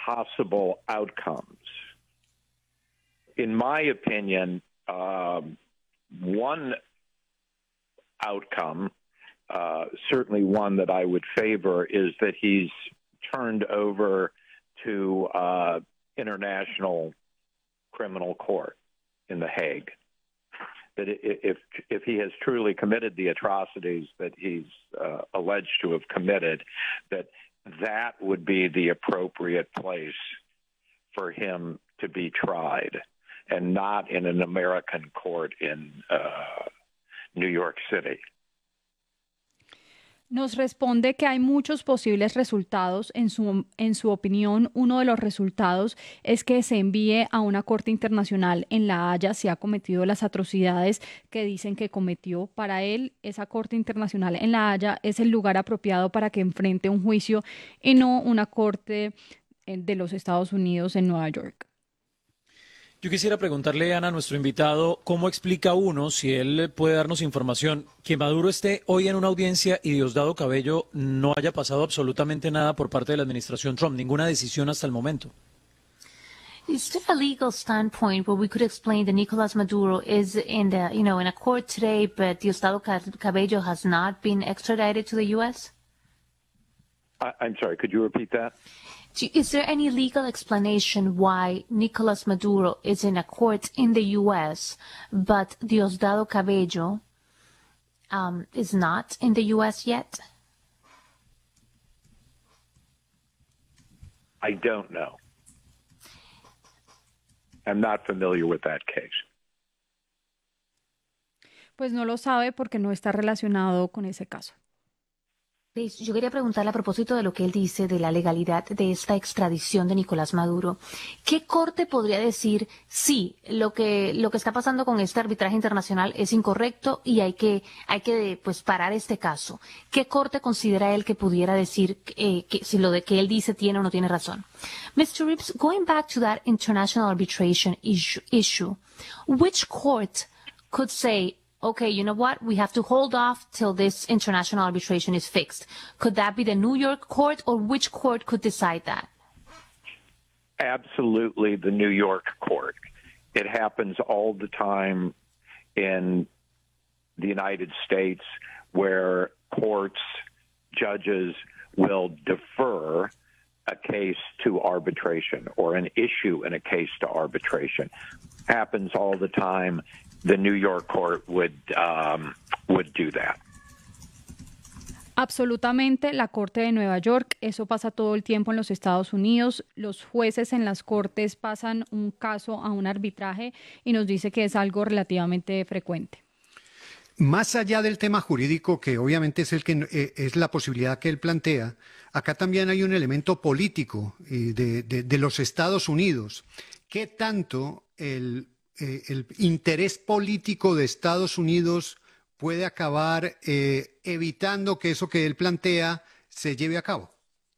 possible outcomes. In my opinion, one outcome, certainly one that I would favor, is that he's turned over to International Criminal Court in The Hague. That if he has truly committed the atrocities that he's alleged to have committed, that would be the appropriate place for him to be tried, and not in an American court in New York City. Nos responde que hay muchos posibles resultados. En su opinión, uno de los resultados es que se envíe a una corte internacional en La Haya si ha cometido las atrocidades que dicen que cometió. Para él, esa corte internacional en La Haya es el lugar apropiado para que enfrente un juicio y no una corte de los Estados Unidos en Nueva York. Yo quisiera preguntarle, Ana, a nuestro invitado, ¿cómo explica uno, si él puede darnos información, que Maduro esté hoy en una audiencia y Diosdado Cabello no haya pasado absolutamente nada por parte de la administración Trump, ninguna decisión hasta el momento? Is there a legal standpoint where we could explain that Nicolas Maduro is in a court today, but Diosdado Cabello has not been extradited to the U.S.? I'm sorry, could you repeat that? Is there any legal explanation why Nicolas Maduro is in a court in the U.S., but Diosdado Cabello is not in the U.S. yet? I don't know. I'm not familiar with that case. Pues no lo sabe porque no está relacionado con ese caso. Yo quería preguntarle a propósito de lo que él dice de la legalidad de esta extradición de Nicolás Maduro. ¿Qué corte podría decir sí, lo que está pasando con este arbitraje internacional es incorrecto y hay que pues parar este caso? ¿Qué corte considera él que pudiera decir que si lo de que él dice tiene o no tiene razón? Mr. Rips, going back to that international arbitration issue, which court could say, okay, you know what? We have to hold off till this international arbitration is fixed. Could that be the New York court, or which court could decide that? Absolutely the New York court. It happens all the time in the United States where courts, judges will defer a case to arbitration or an issue in a case to arbitration. Happens all the time. The New York court would do that. Absolutamente, la Corte de Nueva York, eso pasa todo el tiempo en los Estados Unidos. Los jueces en las cortes pasan un caso a un arbitraje y nos dice que es algo relativamente frecuente. Más allá del tema jurídico, que obviamente es es la posibilidad que él plantea, acá también hay un elemento político de los Estados Unidos. ¿Qué tanto el interés político de Estados Unidos puede acabar evitando que eso que él plantea se lleve a cabo?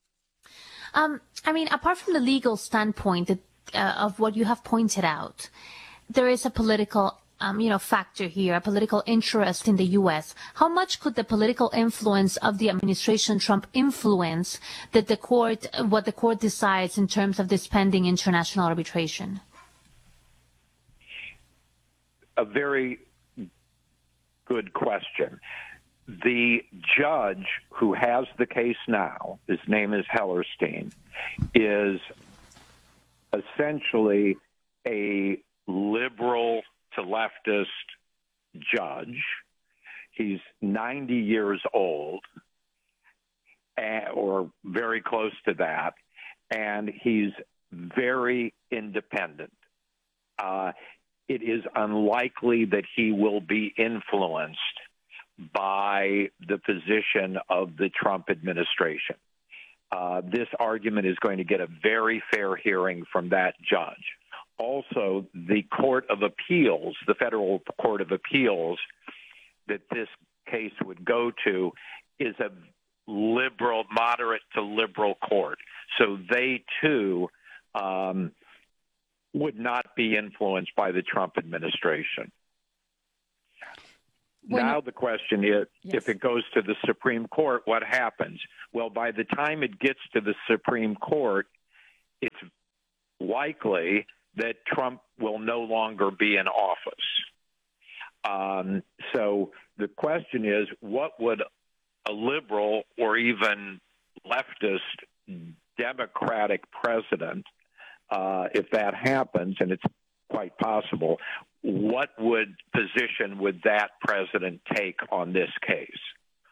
I mean, apart from the legal standpoint of what you have pointed out, there is a political factor here, a political interest in the U.S. How much could the political influence of the administration Trump influence what the court decides in terms of this pending international arbitration? A very good question. The judge who has the case now, his name is Hellerstein, is essentially a liberal to leftist judge. He's 90 years old, or very close to that, and he's very independent. It is unlikely that he will be influenced by the position of the Trump administration. This argument is going to get a very fair hearing from that judge. Also, the Court of Appeals, the Federal Court of Appeals that this case would go to, is a liberal, moderate to liberal court. So they, too, would not be influenced by the Trump administration. Now the question is, if it goes to the Supreme Court, what happens? Well, by the time it gets to the Supreme Court, it's likely that Trump will no longer be in office. So the question is, what would a liberal or even leftist Democratic president, if that happens, and it's quite possible, what position would that president take on this case?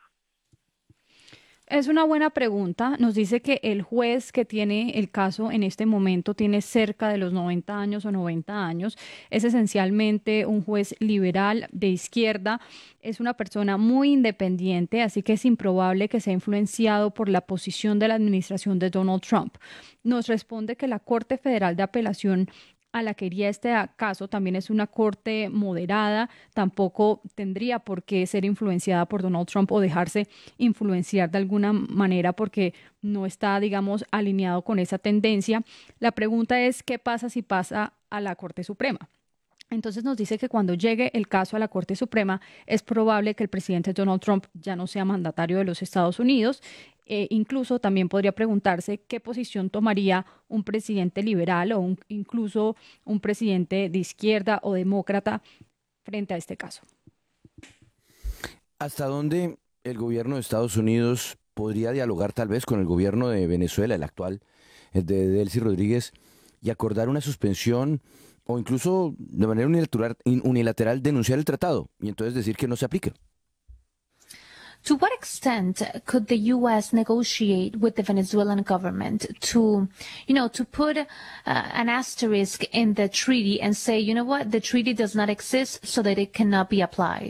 Es una buena pregunta. Nos dice que el juez que tiene el caso en este momento tiene cerca de los 90 años o 90 años. Es esencialmente un juez liberal de izquierda. Es una persona muy independiente, así que es improbable que sea influenciado por la posición de la administración de Donald Trump. Nos responde que la Corte Federal de Apelación a la que iría este caso también es una corte moderada, tampoco tendría por qué ser influenciada por Donald Trump o dejarse influenciar de alguna manera porque no está, digamos, alineado con esa tendencia. La pregunta es, ¿qué pasa si pasa a la Corte Suprema? Entonces nos dice que cuando llegue el caso a la Corte Suprema es probable que el presidente Donald Trump ya no sea mandatario de los Estados Unidos. Incluso también podría preguntarse qué posición tomaría un presidente liberal o incluso un presidente de izquierda o demócrata frente a este caso. ¿Hasta dónde el gobierno de Estados Unidos podría dialogar tal vez con el gobierno de Venezuela, el actual, el de Delcy Rodríguez, y acordar una suspensión o incluso de manera unilateral denunciar el tratado y entonces decir que no se aplica? To what extent could the U.S. negotiate with the Venezuelan government to put an asterisk in the treaty and say, you know what, the treaty does not exist so that it cannot be applied?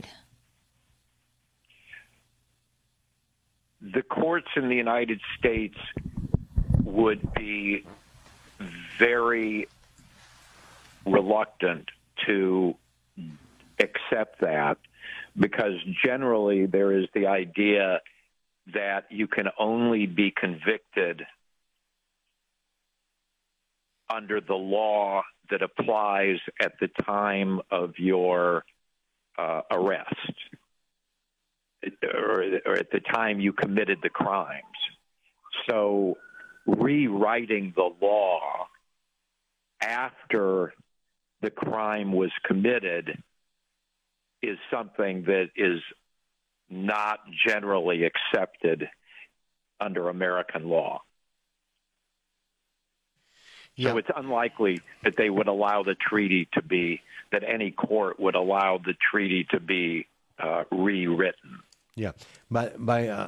The courts in the United States would be very reluctant to accept that, because generally there is the idea that you can only be convicted under the law that applies at the time of your arrest or at the time you committed the crimes. So rewriting the law after the crime was committed is something that is not generally accepted under American law. Yeah. So it's unlikely that they would allow the treaty to be, that any court would allow the treaty to be rewritten. Yeah, but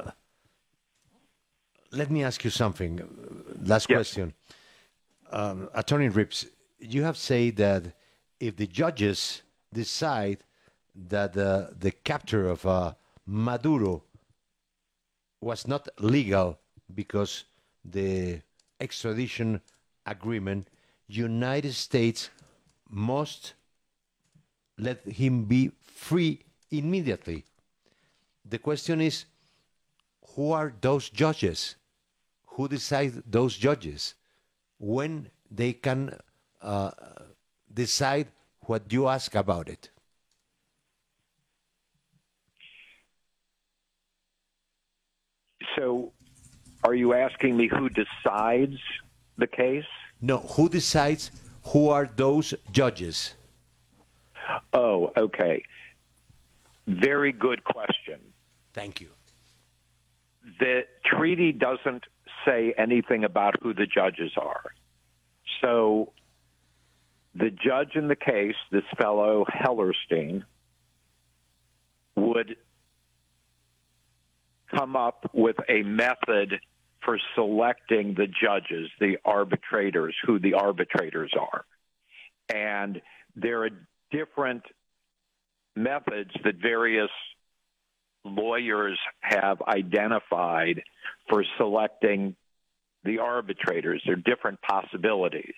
let me ask you something. Last question. Attorney Rips, you have said that if the judges decide that the capture of Maduro was not legal because the extradition agreement, United States must let him be free immediately. The question is, who are those judges? Who decide those judges? When they can decide what you ask about it? So, are you asking me who decides the case? No, who decides who are those judges? Oh, okay. Very good question. Thank you. The treaty doesn't say anything about who the judges are. So the judge in the case, this fellow Hellerstein, would come up with a method for selecting the judges, the arbitrators, who the arbitrators are. And there are different methods that various lawyers have identified for selecting the arbitrators. There are different possibilities.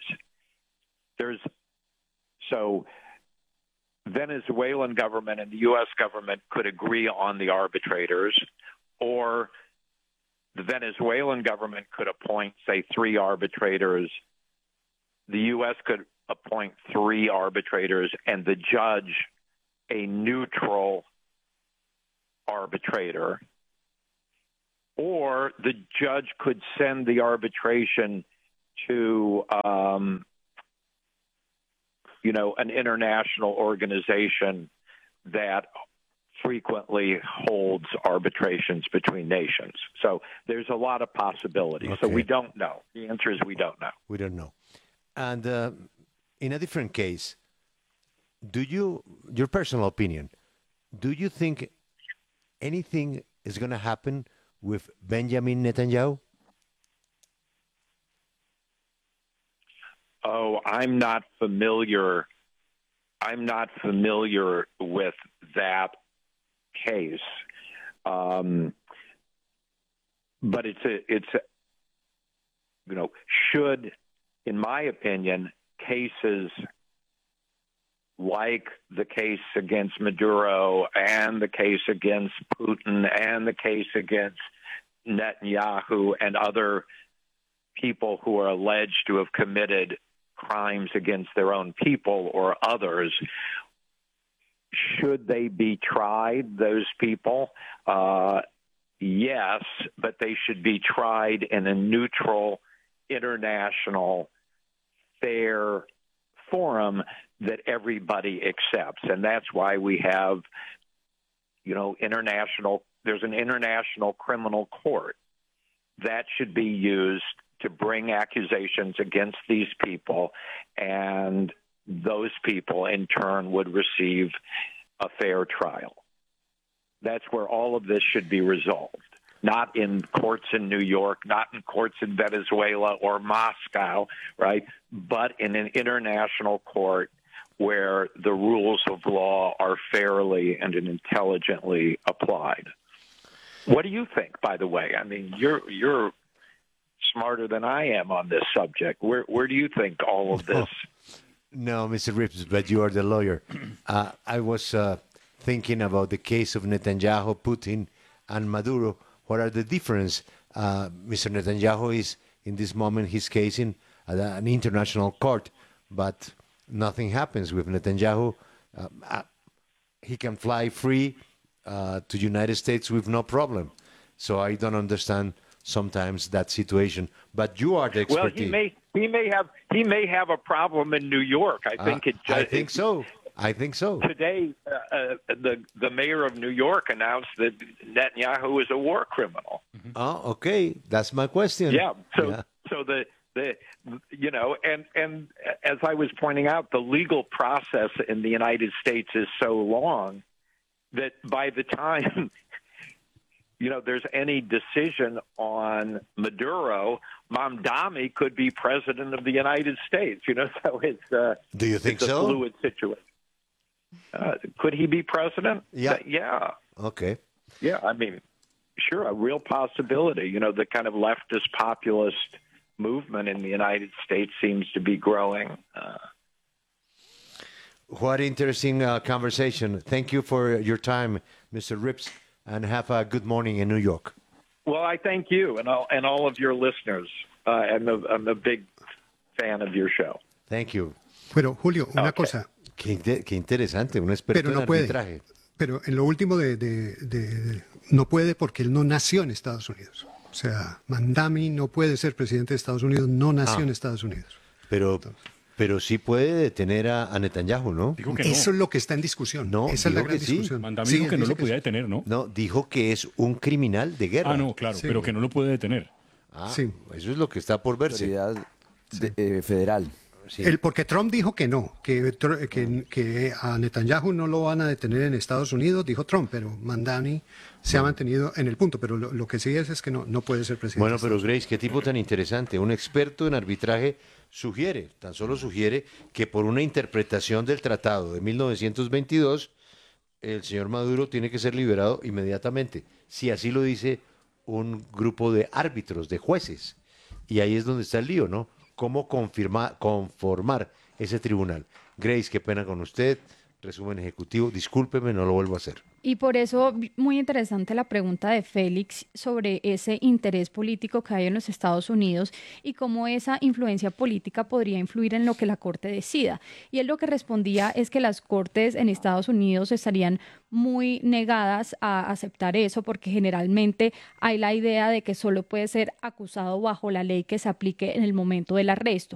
So Venezuelan government and the U.S. government could agree on the arbitrators, or the Venezuelan government could appoint, say, 3 arbitrators. The U.S. could appoint 3 arbitrators, and the judge a neutral arbitrator. Or the judge could send the arbitration to an international organization that frequently holds arbitrations between nations. So there's a lot of possibilities. Okay. So we don't know. The answer is we don't know. We don't know. And in a different case, your personal opinion, do you think anything is going to happen with Benjamin Netanyahu? Oh, I'm not familiar with that case. But should, in my opinion, cases like the case against Maduro and the case against Putin and the case against Netanyahu and other people who are alleged to have committed crimes against their own people or others, should they be tried, those people? Yes, but they should be tried in a neutral, international, fair forum that everybody accepts. And that's why we have, there's an international criminal court that should be used to bring accusations against these people, and those people in turn would receive a fair trial. That's where all of this should be resolved, not in courts in New York, not in courts in Venezuela or Moscow, right? But in an international court where the rules of law are fairly and intelligently applied. What do you think, by the way? I mean, you're smarter than I am on this subject. Where do you think all of this? No, Mr. Rips, but you are the lawyer. I was thinking about the case of Netanyahu, Putin, and Maduro. What are the difference? Mr. Netanyahu is, in this moment, he's casing an international court, but nothing happens with Netanyahu. He can fly free to United States with no problem. So I don't understand sometimes that situation. But you are the expert. Well, he may have a problem in New York. I think so. I think so. Today, the mayor of New York announced that Netanyahu is a war criminal. Mm-hmm. Oh, okay. That's my question. Yeah. So the and as I was pointing out, the legal process in the United States is so long that by the time there's any decision on Maduro, Mamdani could be president of the United States. So it's do you think it's a so? Fluid situation. Could he be president? Yeah. Yeah. Okay. Yeah. I mean, sure, a real possibility. The kind of leftist populist movement in the United States seems to be growing. What interesting conversation. Thank you for your time, Mr. Rips, and have a good morning in New York. Well, I thank you and all of your listeners. I'm a big fan of your show. Thank you. Pero, Julio, una cosa. Qué interesante, un experto Pero no en puede. arbitraje. Pero en lo último no puede porque él no nació en Estados Unidos. O sea, Mamdani no puede ser presidente de Estados Unidos, no nació en Estados Unidos. Pero sí puede detener a Netanyahu, ¿no? Dijo que no. Eso es lo que está en discusión. No, esa es la dijo gran que sí. discusión. Mamdani Sí, dijo que él no dice lo podía sí. detener, ¿no? No, dijo que es un criminal de guerra. Ah, no, claro, Sí. pero que no lo puede detener. Sí. Eso es lo que está por verse. Autoridad federal. Sí. Porque Trump dijo que no, que a Netanyahu no lo van a detener en Estados Unidos, dijo Trump, pero Mamdani se ha mantenido en el punto. Pero lo que sí es que no puede ser presidente. Bueno, pero Grace, qué tipo tan interesante. Un experto en arbitraje tan solo sugiere que por una interpretación del tratado de 1922, el señor Maduro tiene que ser liberado inmediatamente, si así lo dice un grupo de árbitros, de jueces. Y ahí es donde está el lío, ¿no? Cómo conformar ese tribunal. Grace, qué pena con usted. Resumen ejecutivo, discúlpeme, no lo vuelvo a hacer. Y por eso, muy interesante la pregunta de Félix sobre ese interés político que hay en los Estados Unidos y cómo esa influencia política podría influir en lo que la Corte decida. Y él lo que respondía es que las Cortes en Estados Unidos estarían muy negadas a aceptar eso porque generalmente hay la idea de que solo puede ser acusado bajo la ley que se aplique en el momento del arresto.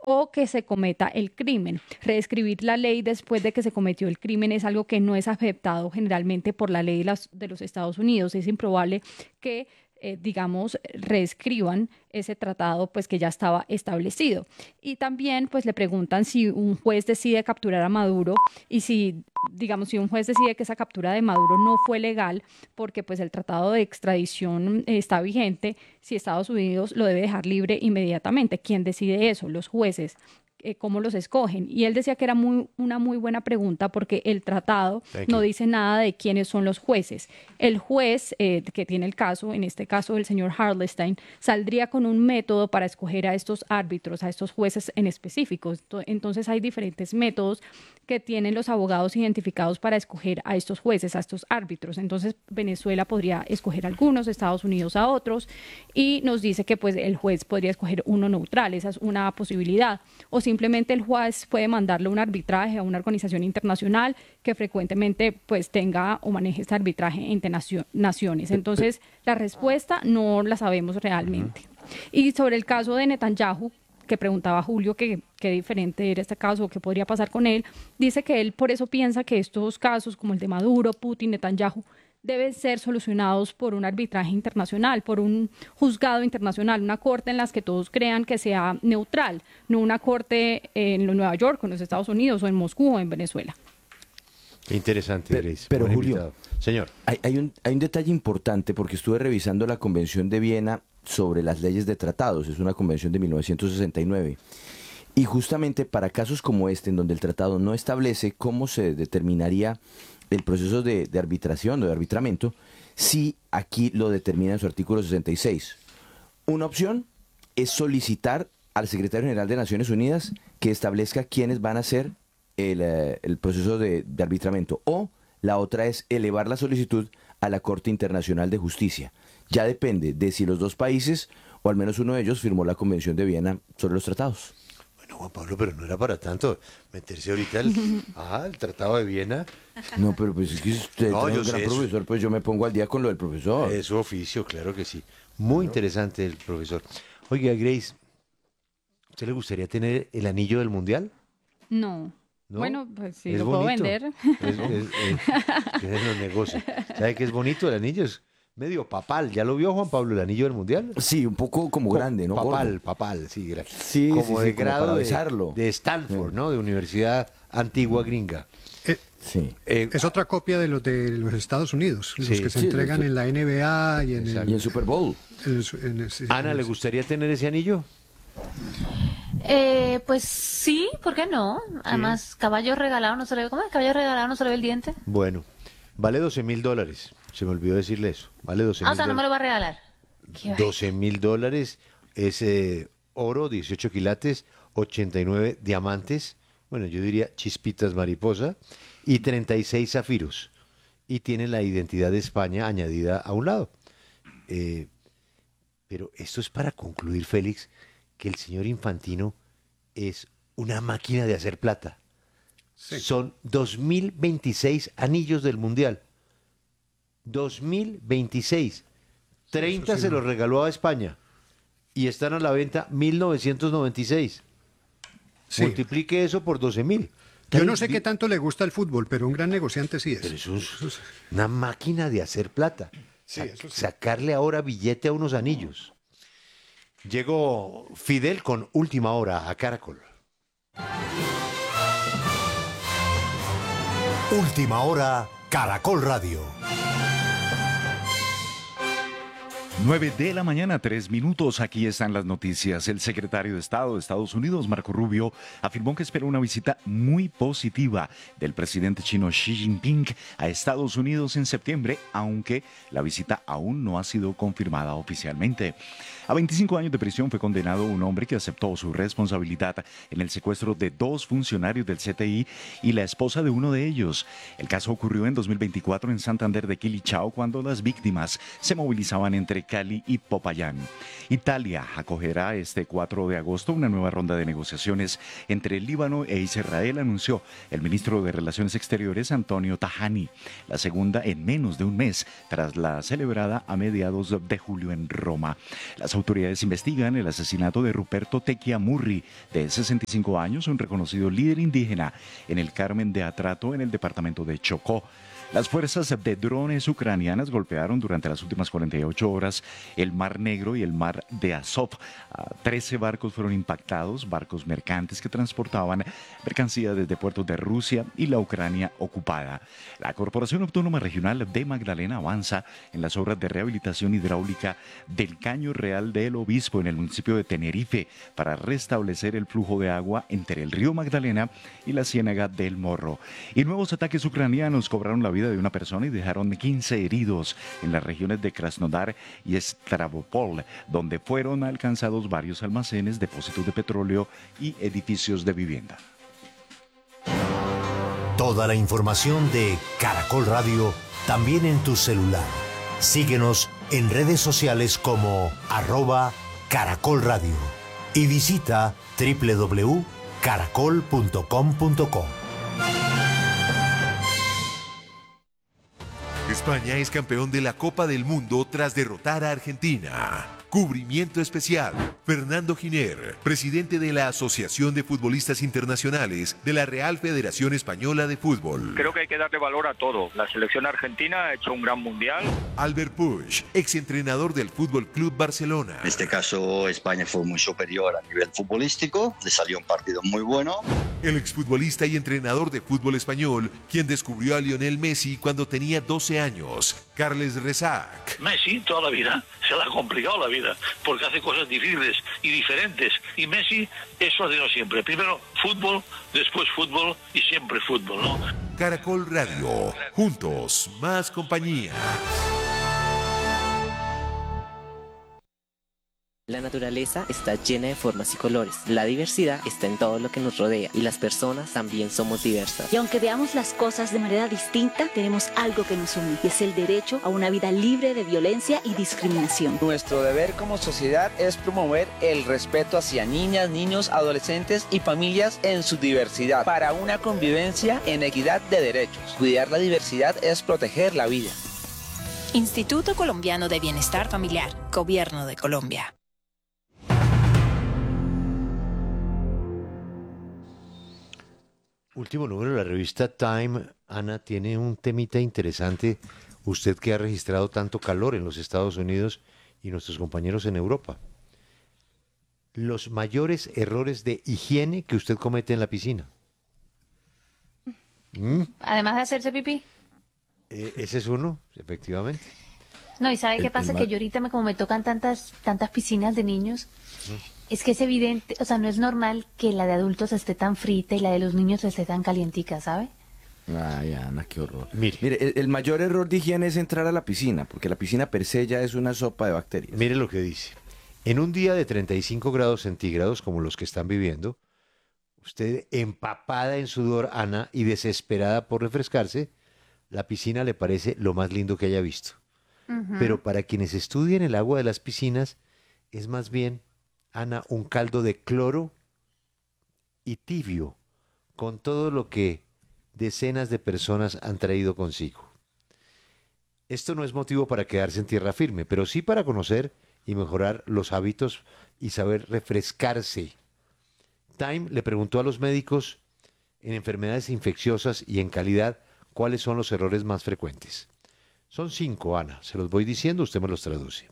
o que se cometa el crimen. Reescribir la ley después de que se cometió el crimen es algo que no es aceptado generalmente por la ley de los Estados Unidos. Es improbable que digamos, reescriban ese tratado pues que ya estaba establecido. Y también pues le preguntan si un juez decide capturar a Maduro y si, digamos, si un juez decide que esa captura de Maduro no fue legal porque pues el tratado de extradición está vigente, si Estados Unidos lo debe dejar libre inmediatamente. ¿Quién decide eso? Los jueces. ¿Cómo los escogen? Y él decía que era una muy buena pregunta porque el tratado no dice nada de quiénes son los jueces. El juez que tiene el caso, en este caso el señor Harlestein, saldría con un método para escoger a estos árbitros, a estos jueces en específico. Entonces hay diferentes métodos que tienen los abogados identificados para escoger a estos jueces, a estos árbitros. Entonces Venezuela podría escoger algunos, Estados Unidos a otros, y nos dice que pues el juez podría escoger uno neutral. Esa es una posibilidad. O simplemente el juez puede mandarle un arbitraje a una organización internacional que frecuentemente pues tenga o maneje este arbitraje entre naciones. Entonces la respuesta no la sabemos realmente. Y sobre el caso de Netanyahu, que preguntaba Julio que qué diferente era este caso, qué podría pasar con él, dice que él por eso piensa que estos casos como el de Maduro, Putin, Netanyahu, deben ser solucionados por un arbitraje internacional, por un juzgado internacional, una corte en la que todos crean que sea neutral, no una corte en Nueva York, o en los Estados Unidos, o en Moscú, o en Venezuela. Qué interesante, Grace. Pero Buen Julio, invitado. Señor. Hay un detalle importante porque estuve revisando la Convención de Viena sobre las leyes de tratados. Es una convención de 1969. Y justamente para casos como este, en donde el tratado no establece cómo se determinaría el proceso de arbitración o de arbitramiento, sí aquí lo determina en su artículo 66. Una opción es solicitar al secretario general de Naciones Unidas que establezca quiénes van a ser el proceso de arbitramiento, o la otra es elevar la solicitud a la Corte Internacional de Justicia. Ya depende de si los dos países, o al menos uno de ellos, firmó la Convención de Viena sobre los tratados. Bueno, Juan Pablo, pero no era para tanto meterse ahorita el Tratado de Viena. No, pero pues es que usted es un gran profesor, pues yo me pongo al día con lo del profesor. Es su oficio, claro que sí. Muy interesante el profesor. Oiga, Grace, ¿usted le gustaría tener el anillo del Mundial? No. ¿No? Bueno, pues sí, ¿Es lo puedo bonito? vender. Es los negocios. ¿Sabe qué es bonito el anillo? Es medio papal. ¿Ya lo vio Juan Pablo, el anillo del Mundial? Sí, un poco como grande, ¿no? Papal, sí. Sí, como sí, de como grado para besarlo. de Stanford, ¿no? De universidad antigua gringa. Sí. Es otra copia de los Estados Unidos, los que se entregan en la NBA y en el Super Bowl. Ana, ¿le gustaría tener ese anillo? Pues sí, ¿por qué no? Además, caballo regalado no se le ve, ¿cómo es? Caballo regalado no se le ve el diente. Bueno, vale $12,000. Se me olvidó decirle eso. Vale $12,000. O sea, no me lo va a regalar. $12,000 es oro, 18 quilates, 89 diamantes, bueno, yo diría chispitas mariposa, y 36 zafiros. Y tiene la identidad de España añadida a un lado. Pero esto es para concluir, Félix, que el señor Infantino es una máquina de hacer plata. Sí. Son 2026 anillos del Mundial. 2026. 30 se los regaló a España. Y están a la venta 1996. Sí. Multiplique eso por 12,000. Yo no sé qué tanto le gusta el fútbol, pero un gran negociante sí es. Pero eso es una máquina de hacer plata. Sí, eso sí. Sacarle ahora billete a unos anillos. Llegó Fidel con Última Hora a Caracol. Última Hora, Caracol Radio. 9 de la mañana, 3 minutos. Aquí están las noticias. El secretario de Estado de Estados Unidos, Marco Rubio, afirmó que espera una visita muy positiva del presidente chino Xi Jinping a Estados Unidos en septiembre, aunque la visita aún no ha sido confirmada oficialmente. A 25 años de prisión fue condenado un hombre que aceptó su responsabilidad en el secuestro de 2 funcionarios del CTI y la esposa de uno de ellos. El caso ocurrió en 2024 en Santander de Quilichao, cuando las víctimas se movilizaban entre Cali y Popayán. Italia acogerá este 4 de agosto una nueva ronda de negociaciones entre el Líbano e Israel, anunció el ministro de Relaciones Exteriores Antonio Tajani, la segunda en menos de un mes tras la celebrada a mediados de julio en Roma. Las autoridades investigan el asesinato de Ruperto Tequia Murri, de 65 años, un reconocido líder indígena en el Carmen de Atrato, en el departamento de Chocó. Las fuerzas de drones ucranianas golpearon durante las últimas 48 horas el Mar Negro y el Mar de Azov. 13 barcos fueron impactados, barcos mercantes que transportaban mercancía desde puertos de Rusia y la Ucrania ocupada. La Corporación Autónoma Regional de Magdalena avanza en las obras de rehabilitación hidráulica del Caño Real del Obispo en el municipio de Tenerife para restablecer el flujo de agua entre el río Magdalena y la ciénaga del Morro. Y nuevos ataques ucranianos cobraron la vida de una persona y dejaron 15 heridos en las regiones de Krasnodar y Stavropol, donde fueron alcanzados varios almacenes, depósitos de petróleo y edificios de vivienda. Toda la información de Caracol Radio también en tu celular. Síguenos en redes sociales como @Caracol Radio y visita www.caracol.com.co. España es campeón de la Copa del Mundo tras derrotar a Argentina. Cubrimiento especial. Fernando Giner, presidente de la Asociación de Futbolistas Internacionales de la Real Federación Española de Fútbol. Creo que hay que darle valor a todo. La selección argentina ha hecho un gran mundial. Albert Puig, exentrenador del Fútbol Club Barcelona. En este caso, España fue muy superior a nivel futbolístico. Le salió un partido muy bueno. El exfutbolista y entrenador de fútbol español, quien descubrió a Lionel Messi cuando tenía 12 años, Carles Resac. Messi toda la vida se le ha complicado la vida porque hace cosas difíciles y diferentes, y Messi eso ha tenido siempre, primero fútbol, después fútbol y siempre fútbol, ¿no? Caracol Radio, juntos, más compañía. La naturaleza está llena de formas y colores. La diversidad está en todo lo que nos rodea y las personas también somos diversas. Y aunque veamos las cosas de manera distinta, tenemos algo que nos une y es el derecho a una vida libre de violencia y discriminación. Nuestro deber como sociedad es promover el respeto hacia niñas, niños, adolescentes y familias en su diversidad para una convivencia en equidad de derechos. Cuidar la diversidad es proteger la vida. Instituto Colombiano de Bienestar Familiar, Gobierno de Colombia. Último número de la revista Time, Ana, tiene un temita interesante. Usted que ha registrado tanto calor en los Estados Unidos y nuestros compañeros en Europa. Los mayores errores de higiene que usted comete en la piscina. Además de hacerse pipí. Ese es uno, efectivamente. No, y ¿sabe qué pasa? Que yo ahorita como me tocan tantas piscinas de niños, es que es evidente, o sea, no es normal que la de adultos esté tan frita y la de los niños esté tan calientica, ¿sabe? Ay, Ana, qué horror. Mire, el mayor error de higiene es entrar a la piscina, porque la piscina per se ya es una sopa de bacterias. Mire lo que dice. En un día de 35 grados centígrados, como los que están viviendo, usted empapada en sudor, Ana, y desesperada por refrescarse, la piscina le parece lo más lindo que haya visto. Pero para quienes estudian el agua de las piscinas, es más bien, Ana, un caldo de cloro y tibio, con todo lo que decenas de personas han traído consigo. Esto no es motivo para quedarse en tierra firme, pero sí para conocer y mejorar los hábitos y saber refrescarse. Time le preguntó a los médicos en enfermedades infecciosas y en calidad cuáles son los errores más frecuentes. Son 5, Ana, se los voy diciendo, usted me los traduce.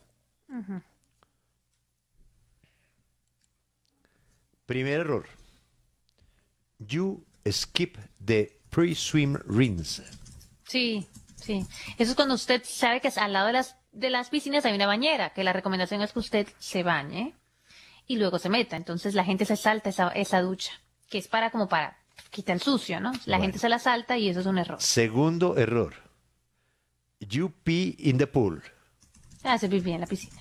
Primer error. You skip the pre-swim rinse. Sí. Eso es cuando usted sabe que al lado de las piscinas hay una bañera, que la recomendación es que usted se bañe y luego se meta. Entonces la gente se salta esa ducha, que es para quitar el sucio, ¿no? La gente se la salta y eso es un error. Segundo error. You pee in the pool. Hace pipí en la piscina.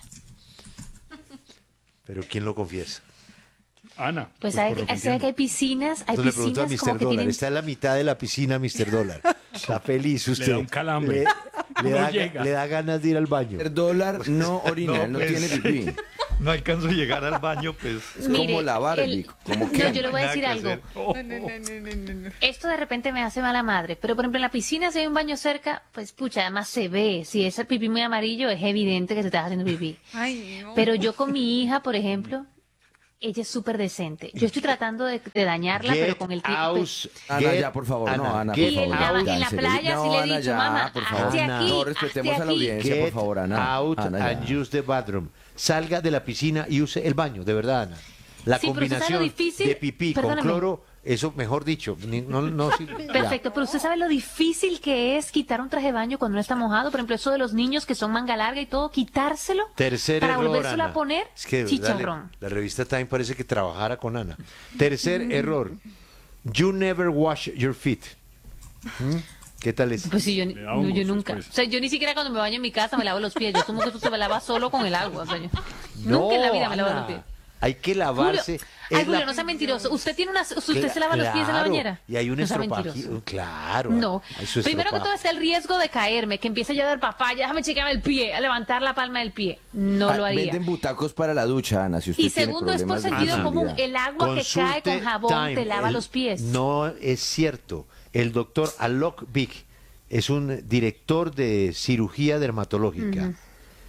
Pero ¿quién lo confiesa? Ana. Pues sabe que hay piscinas, Entonces le pregunto a Mr. Dólar, está en la mitad de la piscina Mr. Dólar. Está feliz usted. Le da un calambre. le da ganas de ir al baño. El dólar no orina, él no pues, tiene pipí. No alcanzo a llegar al baño, pues. Es Mire, como la Barbie, como que. No, yo le voy a decir Nada que algo. hacer. Esto de repente me hace mala madre, pero por ejemplo en la piscina si hay un baño cerca, pues pucha, además se ve. Si es el pipí muy amarillo, es evidente que se está haciendo pipí. Ay, no. Pero yo con mi hija, por ejemplo, ella es súper decente. Yo estoy tratando de dañarla, pero con el tiempo. Ana, ya, por favor, no, Ana, por Y en favor. la playa sí le he dicho, mamá, por favor. hazte aquí, No, respetemos hazte a la aquí. audiencia, por favor, Ana. Out Ana, and ya. use the bathroom. Salga de la piscina y use el baño, de verdad, Ana. La Sí, pero usted sabe lo combinación difícil- de pipí con Perdóname. cloro, eso mejor dicho, no sirve. Perfecto, pero usted sabe lo difícil que es quitar un traje de baño cuando uno está mojado. Por ejemplo, eso de los niños que son manga larga y todo, quitárselo Tercer para error, volvérselo Ana. a poner Es que de verdad, chicharrón. la revista Time parece que trabajara con Ana. Tercer error. You never wash your feet. ¿Mm? ¿Qué tal es? Pues sí, yo nunca. O sea, yo ni siquiera cuando me baño en mi casa me lavo los pies. Yo asumo que eso se me lava solo con el agua. O sea, yo nunca en la vida me lavo Ana. los pies. Hay que lavarse. Julio, ay, Es Julio, la- no sea mentiroso. ¿Usted tiene usted se lava los pies en la Claro, bañera? Y hay un No sea estropajo. mentiroso. Claro. No. hay su Primero que estropajo. todo está el riesgo de caerme, que empiece yo a dar papaya, déjame chequearme el pie, a levantar la palma del pie. No lo haría. Venden butacos para la ducha, Ana, si usted Y tiene segundo, es por problemas de sentido sensibilidad. común. El agua que Consulte cae con jabón Time. te lava los pies. No es cierto. El doctor Alok Vik es un director de cirugía dermatológica. Ujú.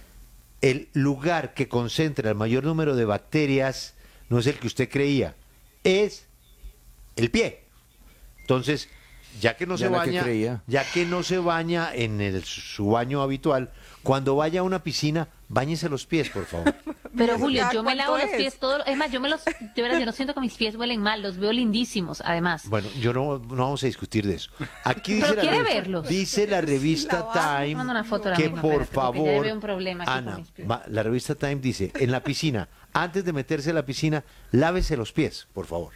El lugar que concentra el mayor número de bacterias no es el que usted creía, es el pie. Entonces, ya que no Ya se la que baña, creía. ya que no se baña en su baño habitual, cuando vaya a una piscina, báñese los pies, por favor. Pero Julio, yo me ¿cuánto lavo los es? pies todos. Es más, de verdad, yo no siento que mis pies huelen mal, los veo lindísimos, además. Bueno, no vamos a discutir de eso. Aquí dice Pero la quiere revista- verlos. Dice la revista Time Manda una foto ahora que mismo, por espérate, porque ya favor, veo un problema aquí con Ana, mis pies. la revista Time dice, en la piscina, antes de meterse a la piscina, lávese los pies, por favor.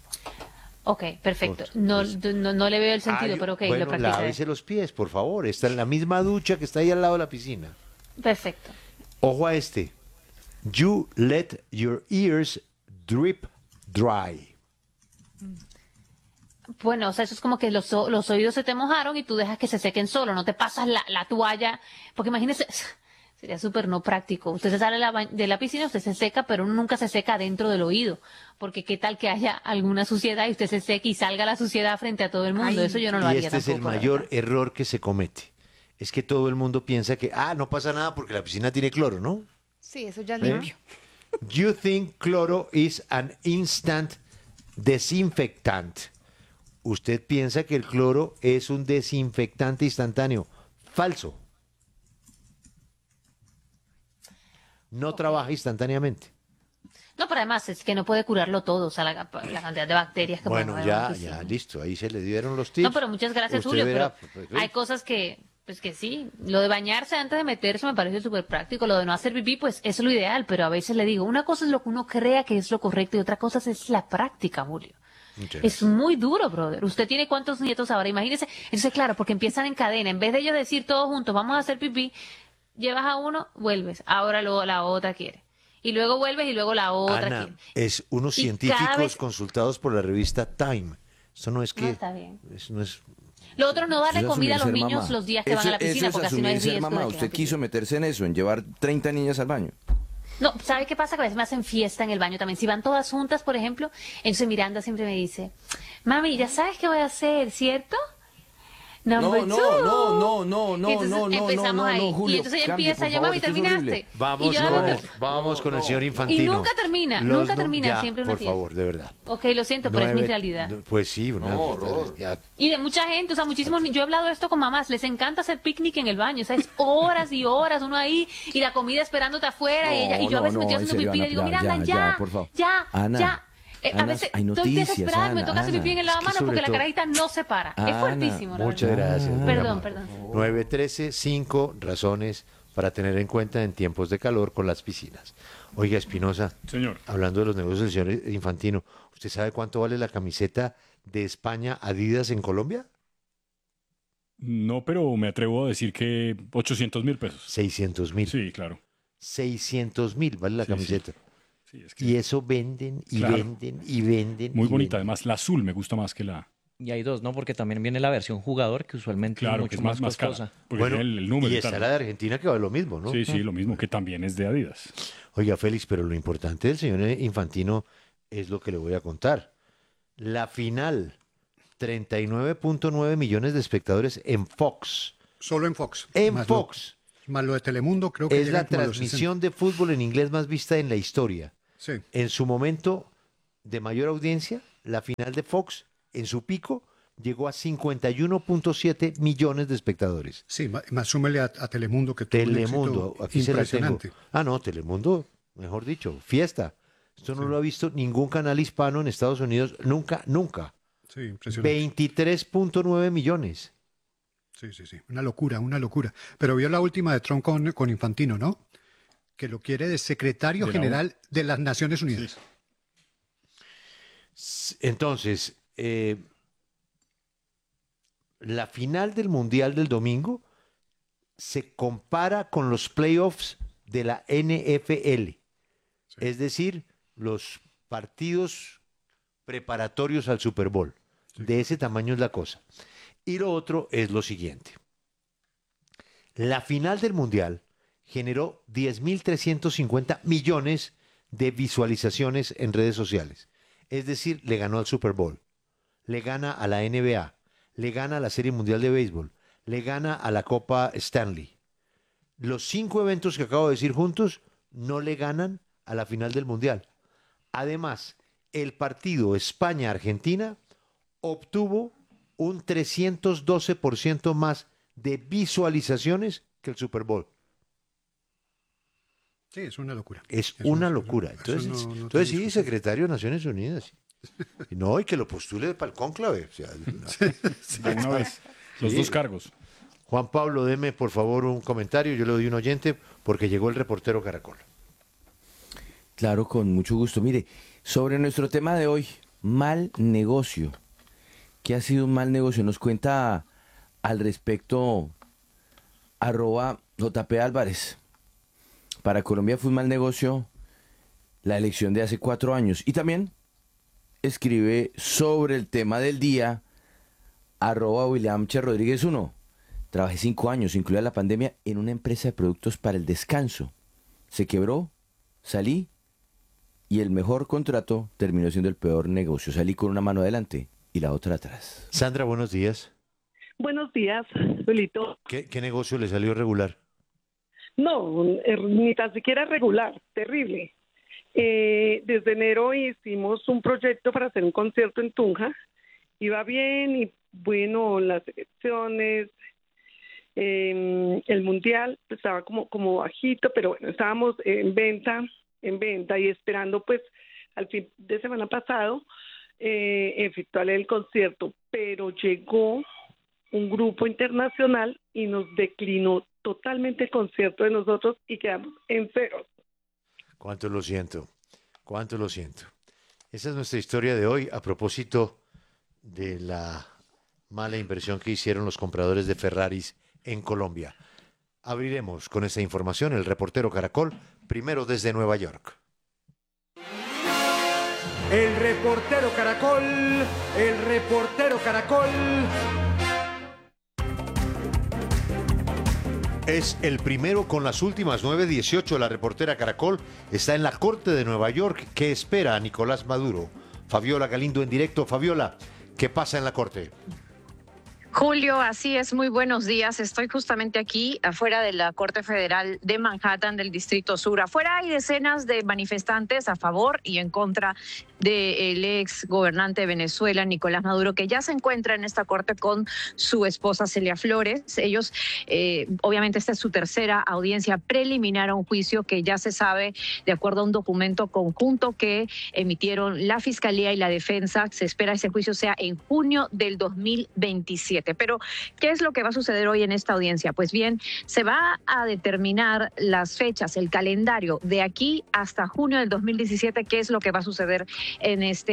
Ok, perfecto. No le veo el sentido, Ay, pero ok, bueno, lo practicaré. lávese los pies, por favor. Está en la misma ducha que está ahí al lado de la piscina. Perfecto. Ojo a este. You let your ears drip dry. Bueno, o sea, eso es como que los oídos se te mojaron y tú dejas que se sequen solo, no te pasas la toalla, porque imagínese, sería súper no práctico. Usted se sale de la piscina, usted se seca, pero uno nunca se seca dentro del oído, porque qué tal que haya alguna suciedad y usted se seque y salga la suciedad frente a todo el mundo. Eso yo no lo Y haría este es el tampoco, la mayor verdad. error que se comete. Es que todo el mundo piensa que, no pasa nada porque la piscina tiene cloro, ¿no? Sí, eso ya es ¿Eh? limpio. You think cloro is an instant desinfectant. Usted piensa que el cloro es un desinfectante instantáneo. Falso. No trabaja instantáneamente. No, pero además es que no puede curarlo todo, o sea, la cantidad de bacterias que Bueno, pueden haber en ya, la piscina. listo. Ahí se le dieron los tips. No, pero muchas gracias, Usted Julio, verá, pero hay cosas que, pues que sí, lo de bañarse antes de meterse me parece súper práctico, lo de no hacer pipí, pues eso es lo ideal, pero a veces le digo, una cosa es lo que uno crea que es lo correcto y otra cosa es la práctica, Julio. Es muy duro, brother. ¿Usted tiene cuántos nietos ahora? Imagínese. Entonces, claro, porque empiezan en cadena. En vez de ellos decir todos juntos, vamos a hacer pipí, llevas a uno, vuelves. Ahora luego la otra quiere. Y luego vuelves y luego la otra Ana, quiere. es unos Y cada científicos vez- consultados por la revista Time. Eso no es que... No, está bien. Eso no es... Lo otro, no darle Eso es comida a los asumir ser niños mamá. los días que van a la Eso piscina, es porque así no hay asumir ser riesgo mamá. de que Usted hagan quiso meterse en eso, en llevar 30 niñas al baño. No, ¿sabe qué pasa? Que a veces me hacen fiesta en el baño también. Si van todas juntas, por ejemplo, entonces Miranda siempre me dice, mami, ya sabes qué voy a hacer, ¿cierto? Number two. no, Y entonces empezamos ahí. Y entonces ella empieza, yo, mami, terminaste. Vamos, Y yo, vamos con el señor Infantino. Y nunca termina, nunca termina, ya, siempre es una por fiesta. favor, de verdad. Ok, lo siento, pero es mi realidad. Pues sí, ya. Y de mucha gente, o sea, muchísimos, yo he hablado de esto con mamás, les encanta hacer picnic en el baño, o sea, es horas y horas uno ahí y la comida esperándote afuera y yo a veces me estoy haciendo pipí y le digo, mira, Ana, ya, por favor. ya, Ana, ya. A Ana, veces hay tú empiezas a noticias, esperar, me Ana, toca hacer pipí en el Ana. lavamanos sobre porque la todo- carajita no se para. Es Ana, fuertísimo. la Muchas verdad. gracias. muy Perdón, amable. perdón. 913, 5 razones para tener en cuenta en tiempos de calor con las piscinas. Oiga, Espinosa, Señor. hablando de los negocios del señor Infantino, ¿usted sabe cuánto vale la camiseta de España Adidas en Colombia? No, pero me atrevo a decir que 800.000 pesos. 600.000. Sí, claro. 600.000 vale la Sí, camiseta. Sí, es que, Y eso venden y Claro. venden y venden. muy y bonita. venden. Además, la azul me gusta más que la... Y hay dos, ¿no? Porque también viene la versión jugador, que usualmente es mucho más costosa. Bueno, el número y está la de Argentina, que vale lo mismo, ¿no? Sí, lo mismo, que también es de Adidas. Oiga, Félix, pero lo importante del señor Infantino es lo que le voy a contar. La final, 39.9 millones de espectadores en Fox. Solo en Fox. En Fox. Más lo de Telemundo, creo que es la transmisión de fútbol en inglés más vista en la historia. Sí. En su momento de mayor audiencia, la final de Fox, en su pico, llegó a 51.7 millones de espectadores. Sí, más súmele a Telemundo, que tuvo Telemundo, un aquí se la tengo. impresionante. No, Telemundo, mejor dicho, fiesta. Esto no lo ha visto ningún canal hispano en Estados Unidos, nunca. Sí, impresionante. 23.9 millones. Sí. Una locura. Pero vio la última de Trump con Infantino, ¿no? Que lo quiere de secretario general de las Naciones Unidas. Sí. Entonces, la final del Mundial del domingo se compara con los playoffs de la NFL. Sí. Es decir, los partidos preparatorios al Super Bowl. Sí. De ese tamaño es la cosa. Y lo otro es lo siguiente. La final del Mundial generó 10.350 millones de visualizaciones en redes sociales. Es decir, le ganó al Super Bowl, le gana a la NBA, le gana a la Serie Mundial de Béisbol, le gana a la Copa Stanley. Los 5 eventos que acabo de decir juntos no le ganan a la final del Mundial. Además, el partido España-Argentina obtuvo un 312% más de visualizaciones que el Super Bowl. Sí, es una locura. Es una locura. Entonces sí, secretario de Naciones Unidas. No, y que lo postule para el cónclave. O sea, de una vez, los dos cargos. Juan Pablo, deme por favor un comentario. Yo le doy un oyente porque llegó el reportero Caracol. Claro, con mucho gusto. Mire, sobre nuestro tema de hoy, mal negocio. ¿Qué ha sido un mal negocio? Nos cuenta al respecto @JP Álvarez. Para Colombia fue un mal negocio la elección de hace 4 años. Y también escribe sobre el tema del día @William Rodríguez 1. Trabajé 5 años, incluida la pandemia, en una empresa de productos para el descanso. Se quebró, salí y el mejor contrato terminó siendo el peor negocio. Salí con una mano adelante y la otra atrás. Sandra, buenos días. Buenos días, Lulito. ¿Qué negocio le salió regular? No, ni tan siquiera regular, terrible. Desde enero hicimos un proyecto para hacer un concierto en Tunja. Iba bien y bueno, las elecciones, el mundial estaba como bajito, pero bueno, estábamos en venta y esperando pues al fin de semana pasado efectuar el concierto, pero llegó un grupo internacional y nos declinó totalmente el concierto de nosotros y quedamos en ceros. Cuánto lo siento. Esa es nuestra historia de hoy a propósito de la mala inversión que hicieron los compradores de Ferraris en Colombia. Abriremos con esta información el reportero Caracol, primero desde Nueva York. El reportero Caracol. Es el primero con las últimas 9:18. La reportera Caracol está en la Corte de Nueva York. ¿Qué espera a Nicolás Maduro? Fabiola Galindo en directo. Fabiola, ¿qué pasa en la Corte? Julio, así es, muy buenos días. Estoy justamente aquí, afuera de la Corte Federal de Manhattan del Distrito Sur. Afuera hay decenas de manifestantes a favor y en contra del ex gobernante de Venezuela, Nicolás Maduro, que ya se encuentra en esta corte con su esposa Celia Flores. Ellos, obviamente esta es su tercera audiencia preliminar a un juicio que ya se sabe, de acuerdo a un documento conjunto que emitieron la Fiscalía y la Defensa. Se espera ese juicio sea en junio del 2027. Pero, ¿qué es lo que va a suceder hoy en esta audiencia? Pues bien, se va a determinar las fechas, el calendario de aquí hasta junio del 2017, qué es lo que va a suceder en este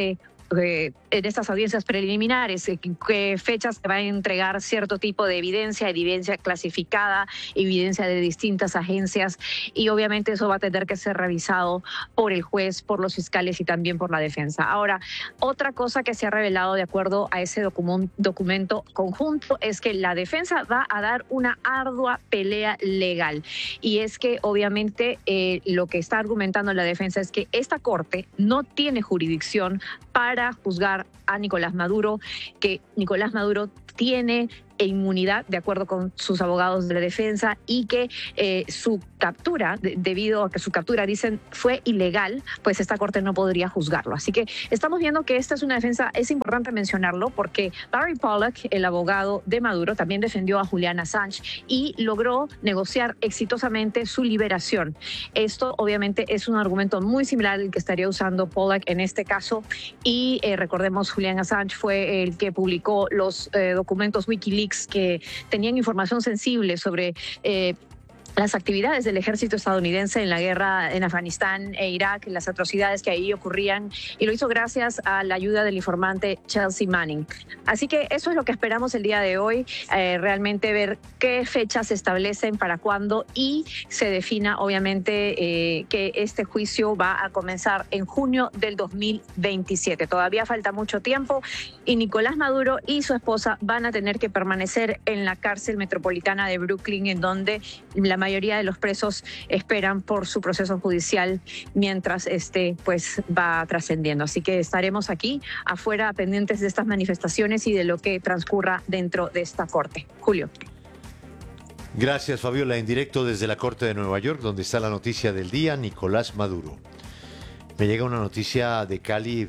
estas audiencias preliminares, qué fechas se va a entregar cierto tipo de evidencia clasificada, evidencia de distintas agencias, y obviamente eso va a tener que ser revisado por el juez, por los fiscales y también por la defensa. Ahora, otra cosa que se ha revelado de acuerdo a ese documento conjunto es que la defensa va a dar una ardua pelea legal, y es que obviamente lo que está argumentando la defensa es que esta corte no tiene jurisdicción para juzgar a Nicolás Maduro, que Nicolás Maduro tiene inmunidad de acuerdo con sus abogados de la defensa, y que su captura, debido a que su captura dicen fue ilegal, pues esta corte no podría juzgarlo. Así que estamos viendo que esta es una defensa, es importante mencionarlo porque Barry Pollock, el abogado de Maduro, también defendió a Julian Assange y logró negociar exitosamente su liberación. Esto obviamente es un argumento muy similar al que estaría usando Pollock en este caso, y recordemos, Julian Assange fue el que publicó los documentos WikiLeaks que tenían información sensible sobre las actividades del ejército estadounidense en la guerra en Afganistán e Irak, las atrocidades que ahí ocurrían, y lo hizo gracias a la ayuda del informante Chelsea Manning. Así que eso es lo que esperamos el día de hoy, realmente ver qué fechas se establecen para cuándo, y se defina obviamente que este juicio va a comenzar en junio del 2027. Todavía falta mucho tiempo y Nicolás Maduro y su esposa van a tener que permanecer en la cárcel metropolitana de Brooklyn, en donde la mayoría de los presos esperan por su proceso judicial mientras pues va trascendiendo. Así que estaremos aquí afuera pendientes de estas manifestaciones y de lo que transcurra dentro de esta corte. Julio. Gracias, Fabiola. En directo desde la Corte de Nueva York, donde está la noticia del día, Nicolás Maduro. Me llega una noticia de Cali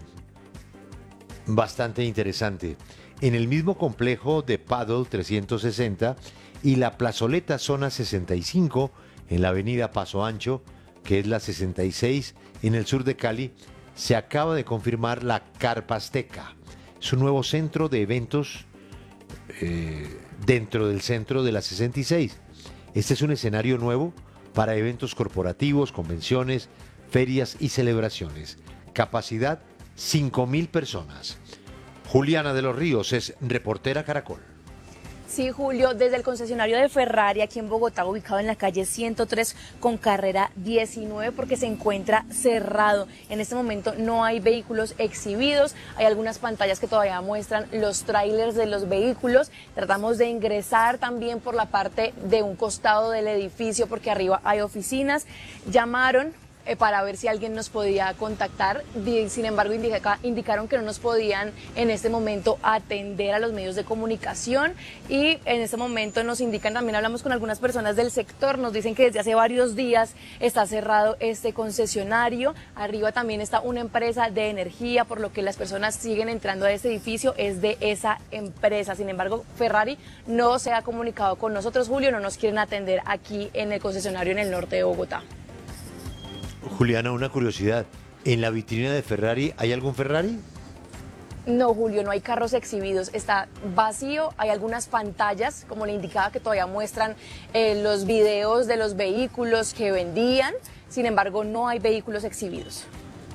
bastante interesante. En el mismo complejo de Paddle 360 y la plazoleta Zona 65 en la avenida Paso Ancho, que es la 66 en el sur de Cali, se acaba de confirmar la Carpa Azteca. Es un nuevo centro de eventos dentro del centro de la 66. Este es un escenario nuevo para eventos corporativos, convenciones, ferias y celebraciones. Capacidad 5.000 personas. Juliana de los Ríos es reportera Caracol. Sí, Julio, desde el concesionario de Ferrari aquí en Bogotá, ubicado en la calle 103 con carrera 19, porque se encuentra cerrado. En este momento no hay vehículos exhibidos, hay algunas pantallas que todavía muestran los tráilers de los vehículos. Tratamos de ingresar también por la parte de un costado del edificio, porque arriba hay oficinas. Llamaron para ver si alguien nos podía contactar, sin embargo indicaron que no nos podían en este momento atender a los medios de comunicación, y en este momento nos indican, también hablamos con algunas personas del sector, nos dicen que desde hace varios días está cerrado este concesionario. Arriba también está una empresa de energía, por lo que las personas siguen entrando a este edificio, es de esa empresa. Sin embargo, Ferrari no se ha comunicado con nosotros, Julio, no nos quieren atender aquí en el concesionario en el norte de Bogotá. Juliana, una curiosidad. ¿En la vitrina de Ferrari hay algún Ferrari? No, Julio, no hay carros exhibidos, está vacío. Hay algunas pantallas, como le indicaba, que todavía muestran los videos de los vehículos que vendían. Sin embargo, no hay vehículos exhibidos.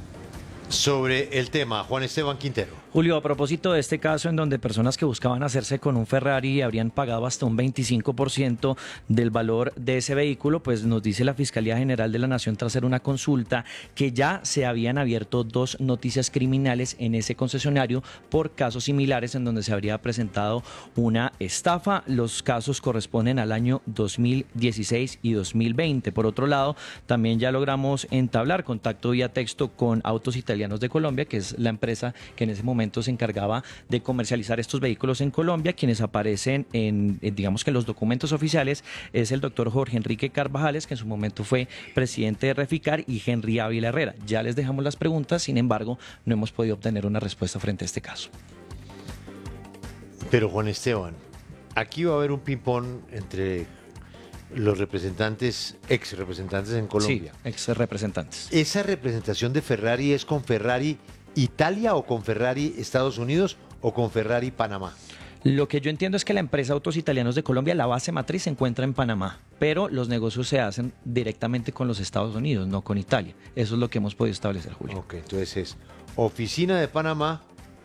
Sobre el tema, Juan Esteban Quintero. Julio, a propósito de este caso en donde personas que buscaban hacerse con un Ferrari habrían pagado hasta un 25% del valor de ese vehículo, pues nos dice la Fiscalía General de la Nación, tras hacer una consulta, que ya se habían abierto 2 noticias criminales en ese concesionario por casos similares en donde se habría presentado una estafa. Los casos corresponden al año 2016 y 2020. Por otro lado, también ya logramos entablar contacto vía texto con Autos Italianos de Colombia, que es la empresa que en ese momento se encargaba de comercializar estos vehículos en Colombia. Quienes aparecen digamos que en los documentos oficiales es el doctor Jorge Enrique Carvajales, que en su momento fue presidente de Reficar, y Henry Ávila Herrera. Ya les dejamos las preguntas, sin embargo, no hemos podido obtener una respuesta frente a este caso. Pero Juan Esteban, aquí va a haber un ping-pong entre los representantes, ex representantes en Colombia. Sí, ex representantes. ¿Esa representación de Ferrari es con Ferrari Italia o con Ferrari Estados Unidos o con Ferrari Panamá? Lo que yo entiendo es que la empresa Autos Italianos de Colombia, la base matriz se encuentra en Panamá, pero los negocios se hacen directamente con los Estados Unidos, no con Italia. Eso es lo que hemos podido establecer, Julio. Ok, entonces es oficina de Panamá,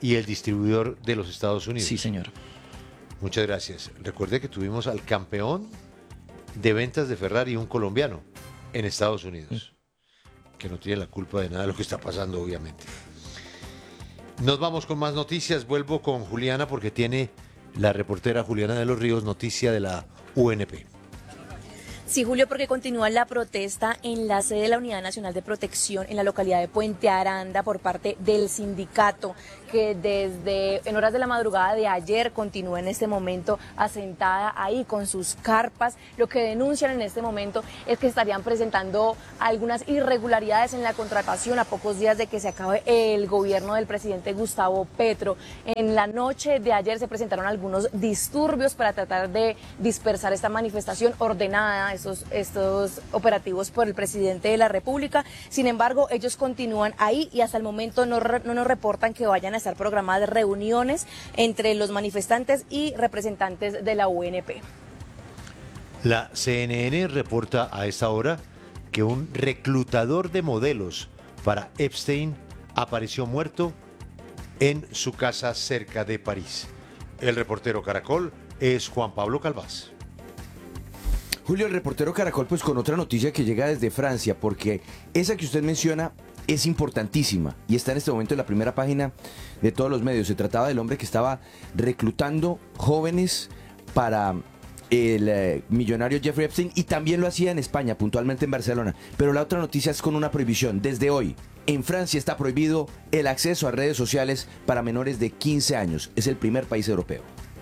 y el distribuidor de los Estados Unidos. Sí, señor. Muchas gracias. Recuerde que tuvimos al campeón de ventas de Ferrari, un colombiano, en Estados Unidos, que no tiene la culpa de nada de lo que está pasando, obviamente. Nos vamos con más noticias. Vuelvo con Juliana porque tiene la reportera Juliana de los Ríos noticia de la UNP. Sí, Julio, porque continúa la protesta en la sede de la Unidad Nacional de Protección en la localidad de Puente Aranda por parte del sindicato, que desde en horas de la madrugada de ayer continúa en este momento asentada ahí con sus carpas. Lo que denuncian en este momento es que estarían presentando algunas irregularidades en la contratación a pocos días de que se acabe el gobierno del presidente Gustavo Petro. En la noche de ayer se presentaron algunos disturbios para tratar de dispersar esta manifestación ordenada, estos operativos por el presidente de la República. Sin embargo, ellos continúan ahí y hasta el momento no nos reportan que vayan a estar programadas reuniones entre los manifestantes y representantes de la UNP. La CNN reporta a esta hora que un reclutador de modelos para Epstein apareció muerto en su casa cerca de París. El reportero Caracol es Juan Pablo Calvás. Julio, el reportero Caracol, pues con otra noticia que llega desde Francia, porque esa que usted menciona es importantísima y está en este momento en la primera página de todos los medios. Se trataba del hombre que estaba reclutando jóvenes para el millonario Jeffrey Epstein, y también lo hacía en España, puntualmente en Barcelona. Pero la otra noticia es con una prohibición. Desde hoy, en Francia está prohibido el acceso a redes sociales para menores de 15 años. Es el primer país europeo.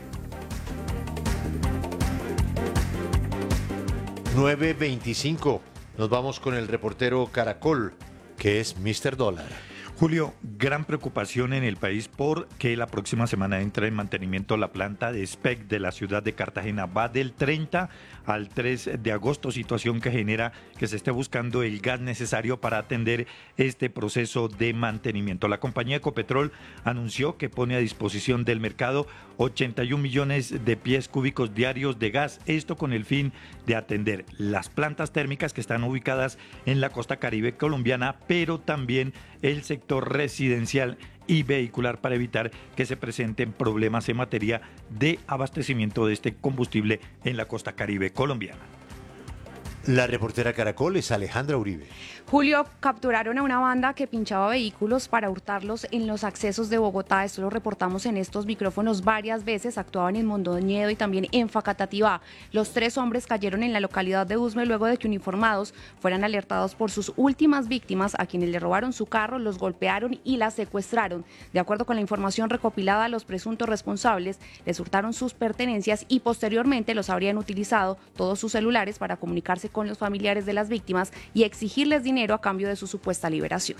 9:25. Nos vamos con el reportero Caracol, que es Mr. Dólar. Julio, gran preocupación en el país porque la próxima semana entra en mantenimiento la planta de SPEC de la ciudad de Cartagena. Va del 30 al 3 de agosto, situación que genera que se esté buscando el gas necesario para atender este proceso de mantenimiento. La compañía Ecopetrol anunció que pone a disposición del mercado 81 millones de pies cúbicos diarios de gas, esto con el fin de atender las plantas térmicas que están ubicadas en la costa caribe colombiana, pero también el sector residencial y vehicular para evitar que se presenten problemas en materia de abastecimiento de este combustible en la costa caribe colombiana. La reportera Caracol es Alejandra Uribe. Julio, capturaron a una banda que pinchaba vehículos para hurtarlos en los accesos de Bogotá. Esto lo reportamos en estos micrófonos varias veces. Actuaban en Mondoñedo y también en Facatativá. Los 3 hombres cayeron en la localidad de Usme luego de que uniformados fueran alertados por sus últimas víctimas, a quienes le robaron su carro, los golpearon y las secuestraron. De acuerdo con la información recopilada, los presuntos responsables les hurtaron sus pertenencias y posteriormente los habrían utilizado todos sus celulares para comunicarse con los familiares de las víctimas y exigirles dinero a cambio de su supuesta liberación.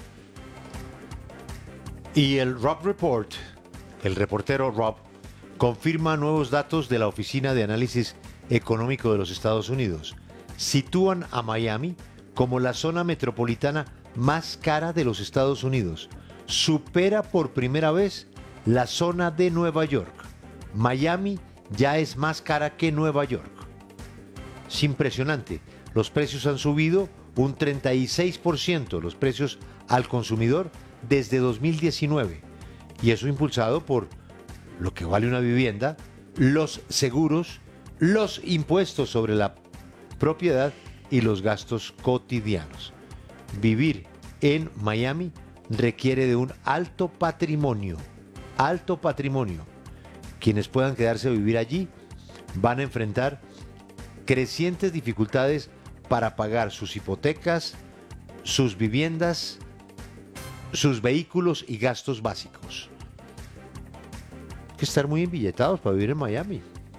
Y el Rob Report, el reportero Rob, confirma nuevos datos de la Oficina de Análisis Económico de los Estados Unidos. Sitúan a Miami como la zona metropolitana más cara de los Estados Unidos. Supera por primera vez la zona de Nueva York. Miami ya es más cara que Nueva York. Es impresionante. Los precios han subido un 36%, los precios al consumidor desde 2019. Y eso impulsado por lo que vale una vivienda, los seguros, los impuestos sobre la propiedad y los gastos cotidianos. Vivir en Miami requiere de un alto patrimonio. Alto patrimonio. Quienes puedan quedarse a vivir allí van a enfrentar crecientes dificultades para pagar sus hipotecas, sus viviendas, sus vehículos y gastos básicos. Hay que estar muy embilletados para vivir en Miami.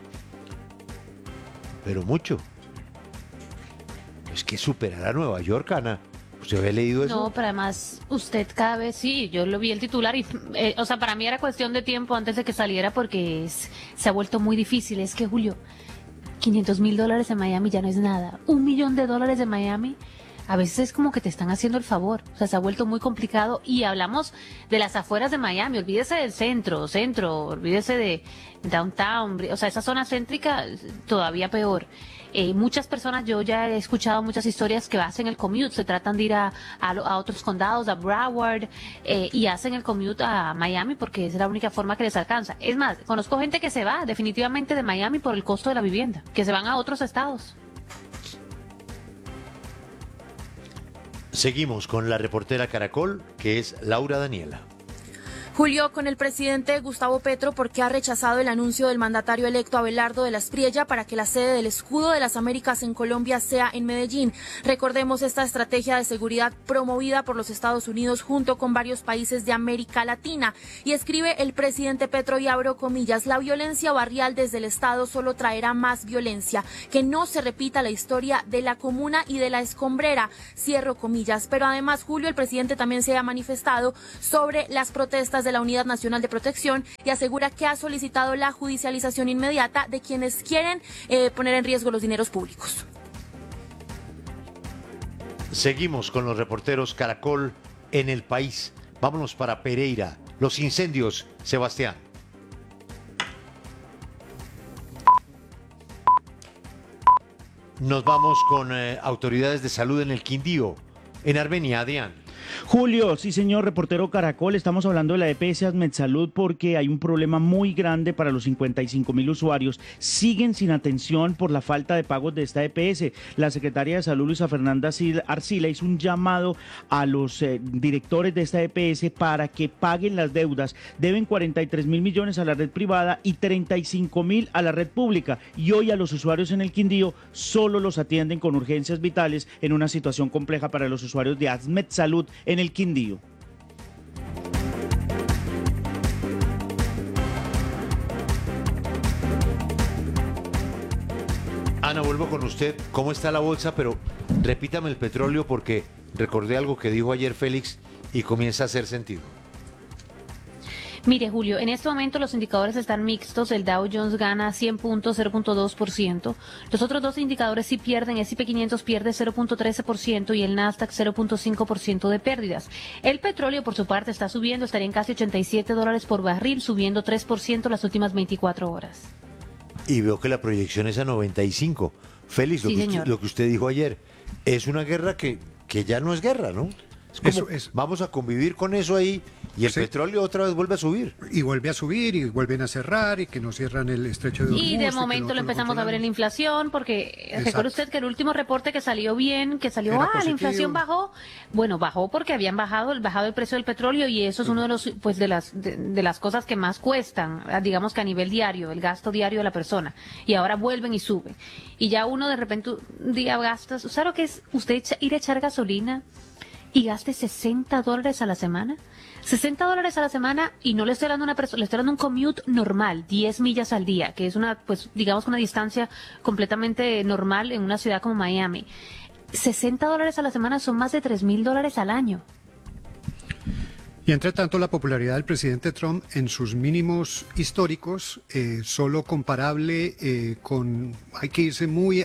Pero mucho. Es que superar a Nueva York, Ana. ¿Usted había leído eso? No, pero además usted cada vez sí, yo lo vi el titular y, o sea, para mí era cuestión de tiempo antes de que saliera porque se ha vuelto muy difícil. Es que, Julio, $500,000 en Miami ya no es nada. $1 millón en Miami, a veces es como que te están haciendo el favor. O sea, se ha vuelto muy complicado y hablamos de las afueras de Miami. Olvídese del centro, olvídese de downtown, o sea, esa zona céntrica todavía peor. Muchas personas, yo ya he escuchado muchas historias que hacen el commute, se tratan de ir a otros condados, a Broward, y hacen el commute a Miami porque es la única forma que les alcanza. Es más, conozco gente que se va definitivamente de Miami por el costo de la vivienda, que se van a otros estados. Seguimos con la reportera Caracol, que es Laura Daniela. Julio, con el presidente Gustavo Petro porque ha rechazado el anuncio del mandatario electo Abelardo de la Espriella para que la sede del Escudo de las Américas en Colombia sea en Medellín. Recordemos esta estrategia de seguridad promovida por los Estados Unidos junto con varios países de América Latina. Y escribe el presidente Petro, y abro comillas, la violencia barrial desde el Estado solo traerá más violencia. Que no se repita la historia de la Comuna y de la Escombrera, cierro comillas. Pero además, Julio, el presidente también se ha manifestado sobre las protestas de la Unidad Nacional de Protección y asegura que ha solicitado la judicialización inmediata de quienes quieren poner en riesgo los dineros públicos. Seguimos con los reporteros Caracol en el país. Vámonos para Pereira. Los incendios, Sebastián. Nos vamos con autoridades de salud en el Quindío, en Armenia, Adrián. Julio, sí señor, reportero Caracol, estamos hablando de la EPS Asmedsalud porque hay un problema muy grande para los 55.000 usuarios. Siguen sin atención por la falta de pagos de esta EPS. La secretaria de Salud, Luisa Fernanda Arcila, hizo un llamado a los directores de esta EPS para que paguen las deudas. Deben 43.000 millones a la red privada y 35.000 a la red pública. Y hoy a los usuarios en el Quindío solo los atienden con urgencias vitales en una situación compleja para los usuarios de Asmedsalud en el Quindío. Ana, vuelvo con usted. ¿Cómo está la bolsa? Pero repítame el petróleo porque recordé algo que dijo ayer Félix y comienza a hacer sentido. Mire, Julio, en este momento los indicadores están mixtos. El Dow Jones gana 100 puntos, 0.2%. Los otros dos indicadores sí pierden. El S&P 500 pierde 0.13% y el Nasdaq 0.5% de pérdidas. El petróleo, por su parte, está subiendo. Estaría en casi $87 por barril, subiendo 3% las últimas 24 horas. Y veo que la proyección es a 95. Félix, lo que usted dijo ayer, es una guerra que ya no es guerra, ¿no? Es como, vamos a convivir con eso ahí y el petróleo otra vez vuelve a subir. Y vuelve a subir y vuelven a cerrar y que no cierran el estrecho de Hormuz. Y de momento lo empezamos a ver en la inflación porque recuerda usted que el último reporte que salió bien, la inflación bajó. Bueno, bajó porque habían bajado el precio del petróleo y eso es uno de los de las cosas que más cuestan, digamos que a nivel diario, el gasto diario de la persona. Y ahora vuelven y suben. Y ya uno de repente un día gasta, ¿sabe lo que es usted ir a echar gasolina y gaste $60 a la semana? $60 a la semana, y no le estoy hablando a una persona, le estoy hablando un commute normal, 10 millas al día, que es una distancia completamente normal en una ciudad como Miami. $60 a la semana son más de $3,000 al año. Y entre tanto, la popularidad del presidente Trump en sus mínimos históricos, solo comparable hay que irse muy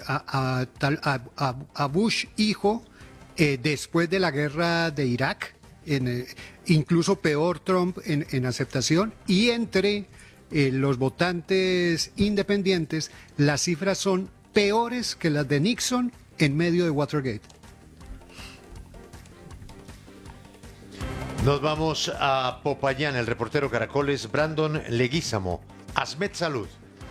a Bush hijo, después de la guerra de Irak, incluso peor Trump en aceptación, y entre los votantes independientes las cifras son peores que las de Nixon en medio de Watergate. Nos vamos a Popayán. El reportero Caracol es Brandon Leguízamo. Asmedsalud.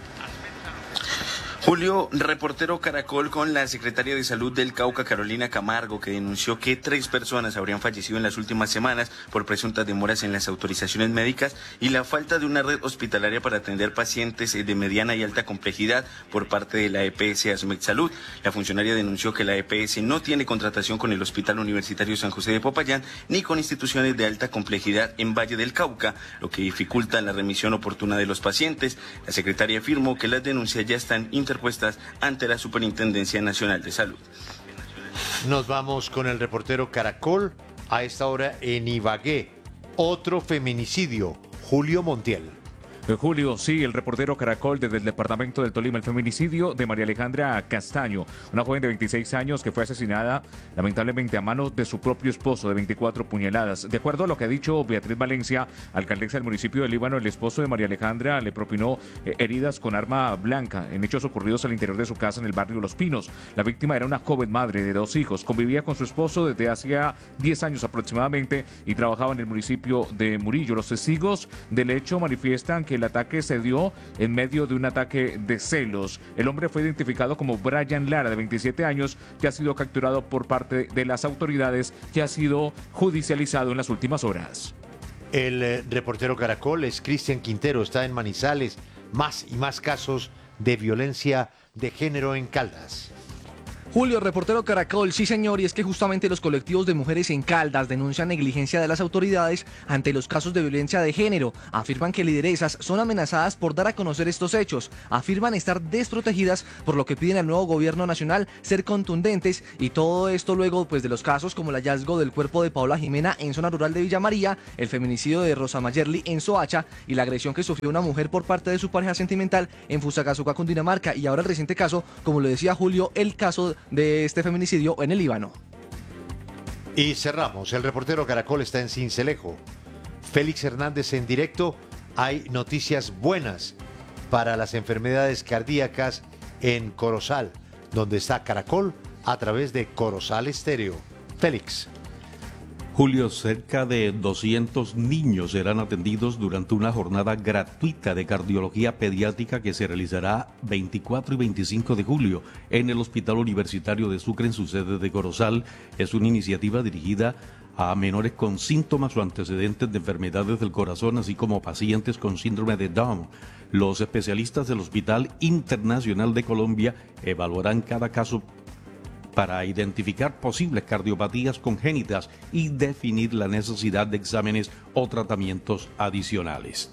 Julio, reportero Caracol con la secretaria de Salud del Cauca, Carolina Camargo, que denunció que 3 personas habrían fallecido en las últimas semanas por presuntas demoras en las autorizaciones médicas y la falta de una red hospitalaria para atender pacientes de mediana y alta complejidad por parte de la EPS Asmedsalud. La funcionaria denunció que la EPS no tiene contratación con el Hospital Universitario San José de Popayán ni con instituciones de alta complejidad en Valle del Cauca, lo que dificulta la remisión oportuna de los pacientes. La secretaria afirmó que las denuncias ya están interpuestas ante la Superintendencia Nacional de Salud. Nos vamos con el reportero Caracol a esta hora en Ibagué. Otro feminicidio, Julio Montiel. Julio, sí, el reportero Caracol desde el departamento del Tolima, el feminicidio de María Alejandra Castaño, una joven de 26 años que fue asesinada lamentablemente a manos de su propio esposo de 24 puñaladas. De acuerdo a lo que ha dicho Beatriz Valencia, alcaldesa del municipio de Líbano, el esposo de María Alejandra le propinó heridas con arma blanca en hechos ocurridos al interior de su casa en el barrio Los Pinos. La víctima era una joven madre de 2 hijos, convivía con su esposo desde hacía 10 años aproximadamente y trabajaba en el municipio de Murillo. Los testigos del hecho manifiestan que el ataque se dio en medio de un ataque de celos. El hombre fue identificado como Brian Lara, de 27 años, que ha sido capturado por parte de las autoridades, que ha sido judicializado en las últimas horas. El reportero Caracol es Cristian Quintero, está en Manizales. Más y más casos de violencia de género en Caldas. Julio, reportero Caracol, sí señor, y es que justamente los colectivos de mujeres en Caldas denuncian negligencia de las autoridades ante los casos de violencia de género. Afirman que lideresas son amenazadas por dar a conocer estos hechos. Afirman estar desprotegidas, por lo que piden al nuevo gobierno nacional ser contundentes, y todo esto luego de los casos como el hallazgo del cuerpo de Paula Jimena en zona rural de Villa María, el feminicidio de Rosa Mayerly en Soacha y la agresión que sufrió una mujer por parte de su pareja sentimental en Fusagasugá, Cundinamarca, y ahora el reciente caso, como lo decía Julio, el caso de este feminicidio en el Líbano. Y cerramos, el reportero Caracol está en Sincelejo. Félix Hernández en directo. Hay noticias buenas para las enfermedades cardíacas en Corozal, donde está Caracol a través de Corozal Estéreo. Félix. Julio, cerca de 200 niños serán atendidos durante una jornada gratuita de cardiología pediátrica que se realizará 24 y 25 de julio en el Hospital Universitario de Sucre en su sede de Corozal. Es una iniciativa dirigida a menores con síntomas o antecedentes de enfermedades del corazón, así como pacientes con síndrome de Down. Los especialistas del Hospital Internacional de Colombia evaluarán cada caso para identificar posibles cardiopatías congénitas y definir la necesidad de exámenes o tratamientos adicionales.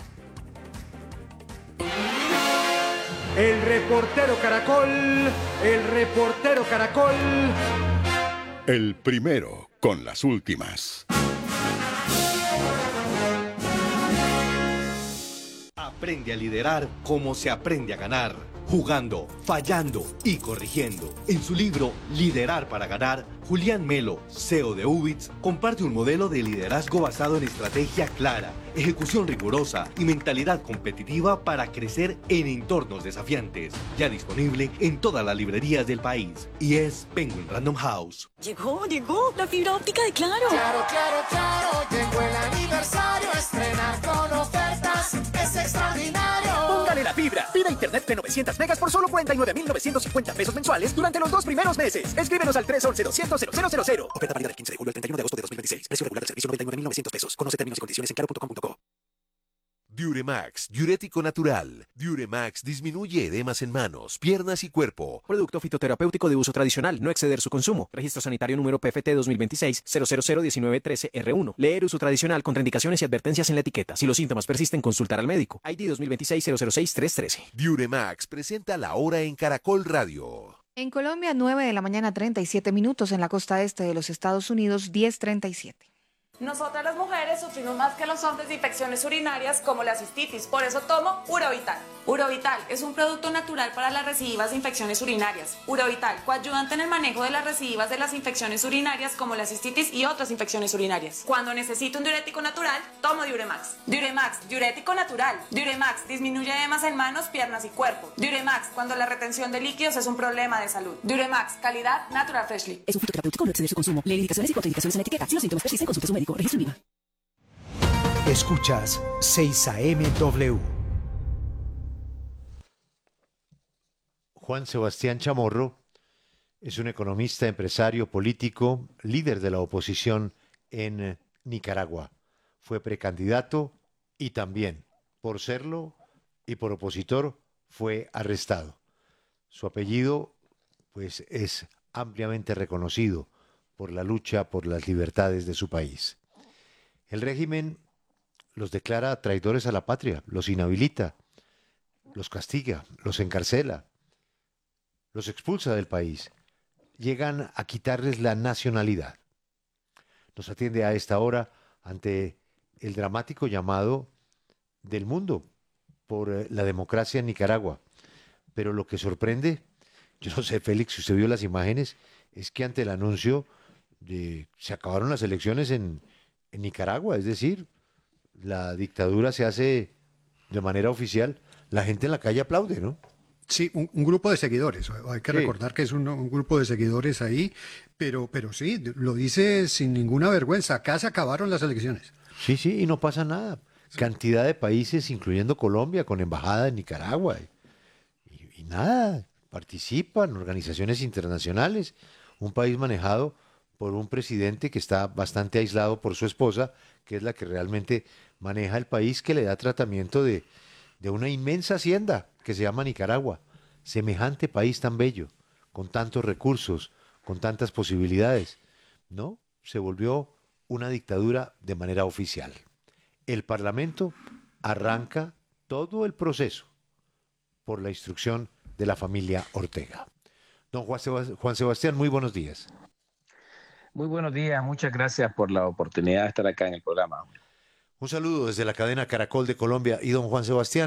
El reportero Caracol, el reportero Caracol. El primero con las últimas. Aprende a liderar como se aprende a ganar. Jugando, fallando y corrigiendo. En su libro Liderar para Ganar, Julián Melo, CEO de UBITS, comparte un modelo de liderazgo basado en estrategia clara, ejecución rigurosa y mentalidad competitiva para crecer en entornos desafiantes. Ya disponible en todas las librerías del país. Y es Penguin Random House. Llegó la fibra óptica de Claro. Claro, llegó el aniversario. Estrenar con ofertas es extraordinario. Póngale la fibra. Pida internet de 900 megas por solo 49.950 pesos mensuales durante los 2 primeros meses. Escríbenos al 311-200-0000. Oferta válida del 15 de julio al 31 de agosto de 2026. Precio regular del servicio 99.900 pesos. Conoce términos y condiciones en claro.com.co. Diuremax, diurético natural. Diuremax disminuye edemas en manos, piernas y cuerpo. Producto fitoterapéutico de uso tradicional, no exceder su consumo. Registro sanitario número PFT 2026-0001913R1. Leer uso tradicional, contraindicaciones y advertencias en la etiqueta. Si los síntomas persisten, consultar al médico. ID 2026-006-313. Diuremax presenta La Hora en Caracol Radio. En Colombia, 9 de la mañana, 37 minutos. En la costa este de los Estados Unidos, 10:37. Nosotras las mujeres sufrimos más que los hombres de infecciones urinarias como la cistitis, por eso tomo Urovital. Urovital es un producto natural para las recidivas de infecciones urinarias. Urovital, coayudante en el manejo de las recidivas de las infecciones urinarias como la cistitis y otras infecciones urinarias. Cuando necesito un diurético natural, tomo Diuremax. Diuremax, diurético natural. Diuremax disminuye edemas en manos, piernas y cuerpo. Diuremax, cuando la retención de líquidos es un problema de salud. Diuremax, calidad Natural Freshly. Es un fitoterapéutico, no exceder su consumo. Lee indicaciones y contraindicaciones en la etiqueta. Si los síntomas persisten, consulte a su médico. Registro INVIMA. Escuchas 6 AM/W. Juan Sebastián Chamorro es un economista, empresario, político, líder de la oposición en Nicaragua. Fue precandidato y también, por serlo y por opositor, fue arrestado. Su apellido, pues, es ampliamente reconocido por la lucha por las libertades de su país. El régimen los declara traidores a la patria, los inhabilita, los castiga, los encarcela, los expulsa del país. Llegan a quitarles la nacionalidad. Nos atiende a esta hora ante el dramático llamado del mundo por la democracia en Nicaragua. Pero lo que sorprende, yo no sé, Félix, si usted vio las imágenes, es que ante el anuncio se acabaron las elecciones en Nicaragua, es decir, la dictadura se hace de manera oficial, la gente en la calle aplaude, ¿no? Sí, un grupo de seguidores. Hay que recordar que es un grupo de seguidores ahí, pero sí, lo dice sin ninguna vergüenza. Acá se acabaron las elecciones. Sí, sí, y no pasa nada. Sí. Cantidad de países, incluyendo Colombia, con embajada en Nicaragua. Y nada, participan organizaciones internacionales. Un país manejado por un presidente que está bastante aislado por su esposa, que es la que realmente maneja el país, que le da tratamiento de una inmensa hacienda que se llama Nicaragua. Semejante país tan bello, con tantos recursos, con tantas posibilidades, ¿no? Se volvió una dictadura de manera oficial. El Parlamento arranca todo el proceso por la instrucción de la familia Ortega. Don Juan Sebastián, muy buenos días. Muy buenos días, muchas gracias por la oportunidad de estar acá en el programa. Un saludo desde la cadena Caracol de Colombia. Y don Juan Sebastián,